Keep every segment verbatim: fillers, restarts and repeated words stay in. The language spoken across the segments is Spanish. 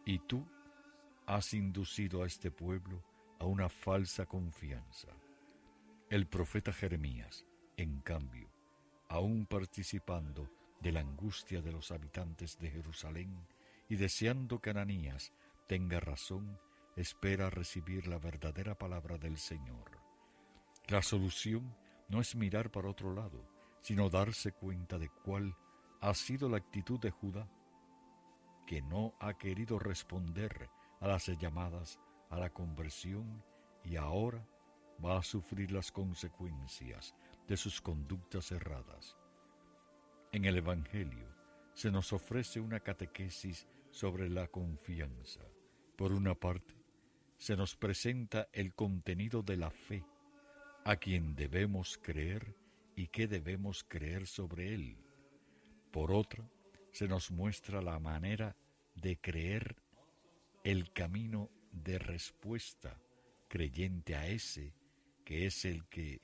Y tú has inducido a este pueblo a una falsa confianza. El profeta Jeremías, en cambio, aún participando de la angustia de los habitantes de Jerusalén y deseando que Ananías tenga razón, espera recibir la verdadera palabra del Señor. La solución no es mirar para otro lado, sino darse cuenta de cuál ha sido la actitud de Judá, que no ha querido responder a las llamadas a la conversión y ahora va a sufrir las consecuencias de sus conductas erradas. En el Evangelio se nos ofrece una catequesis sobre la confianza. Por una parte, se nos presenta el contenido de la fe, a quien debemos creer y qué debemos creer sobre él. Por otra, se nos muestra la manera de creer, el camino de respuesta creyente a ese que es el que,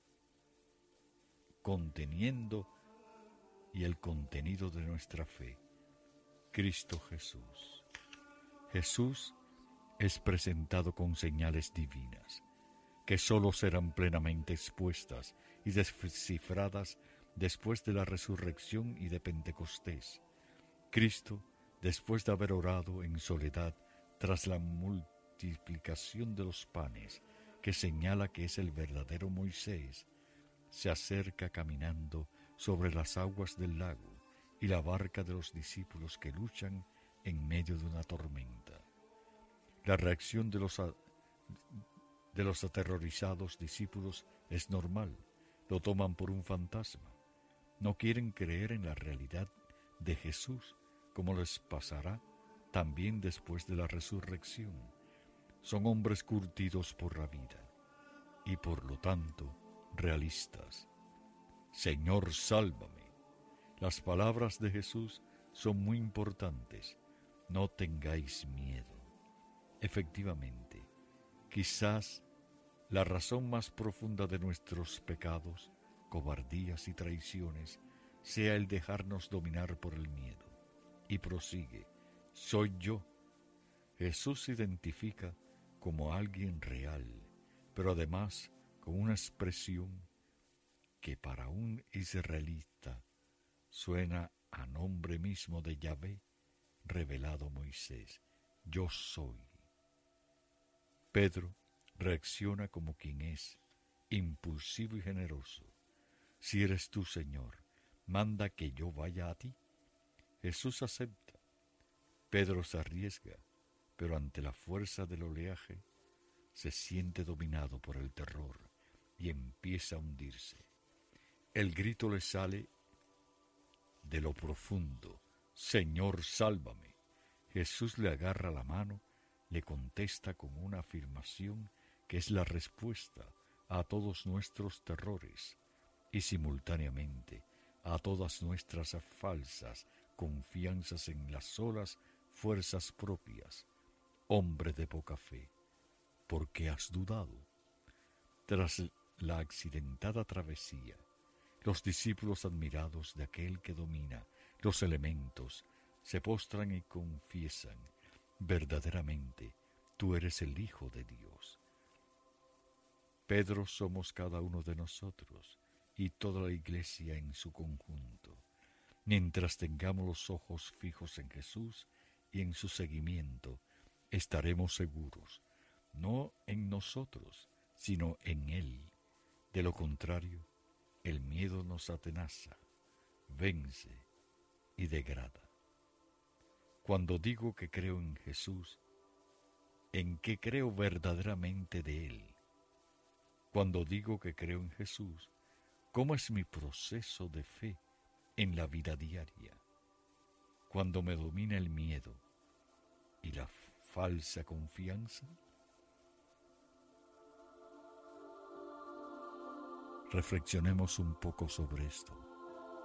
conteniendo y el contenido de nuestra fe, Cristo Jesús. Jesús es presentado con señales divinas, que sólo serán plenamente expuestas y descifradas después de la resurrección y de Pentecostés. Cristo, después de haber orado en soledad tras la multiplicación de los panes, que señala que es el verdadero Moisés, se acerca caminando sobre las aguas del lago y la barca de los discípulos que luchan en medio de una tormenta. La reacción de los, a, de los aterrorizados discípulos es normal, lo toman por un fantasma. No quieren creer en la realidad de Jesús, como les pasará también después de la resurrección. Son hombres curtidos por la vida y por lo tanto realistas. Señor, sálvame. Las palabras de Jesús son muy importantes. No tengáis miedo. Efectivamente, quizás la razón más profunda de nuestros pecados, cobardías y traiciones sea el dejarnos dominar por el miedo. Y prosigue, soy yo. Jesús se identifica como alguien real, pero además con una expresión que para un israelita suena a nombre mismo de Yahvé, revelado a Moisés. Yo soy. Pedro reacciona como quien es, impulsivo y generoso. Si eres tú, Señor, manda que yo vaya a ti. Jesús acepta. Pedro se arriesga, pero ante la fuerza del oleaje se siente dominado por el terror y empieza a hundirse. El grito le sale de lo profundo: Señor, sálvame. Jesús le agarra la mano, le contesta con una afirmación que es la respuesta a todos nuestros terrores y simultáneamente a todas nuestras falsas confianzas en las solas fuerzas propias. Hombre de poca fe, ¿por qué has dudado? Tras la accidentada travesía, los discípulos admirados de aquel que domina los elementos se postran y confiesan: verdaderamente, tú eres el Hijo de Dios. Pedro somos cada uno de nosotros y toda la Iglesia en su conjunto. Mientras tengamos los ojos fijos en Jesús y en su seguimiento, estaremos seguros, no en nosotros, sino en Él. De lo contrario, el miedo nos atenaza, vence y degrada. Cuando digo que creo en Jesús, ¿en qué creo verdaderamente de Él? Cuando digo que creo en Jesús, ¿cómo es mi proceso de fe en la vida diaria? Cuando me domina el miedo y la falsa confianza. Reflexionemos un poco sobre esto.